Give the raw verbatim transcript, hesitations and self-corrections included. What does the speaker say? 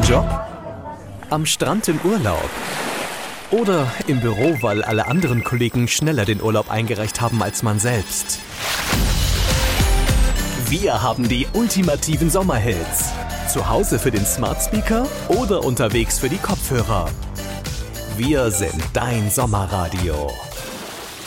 Job? Am Strand im Urlaub? Oder im Büro, weil alle anderen Kollegen schneller den Urlaub eingereicht haben als man selbst? Wir haben die ultimativen Sommerhits. Zu Hause für den Smart Speaker oder unterwegs für die Kopfhörer. Wir sind dein Sommerradio.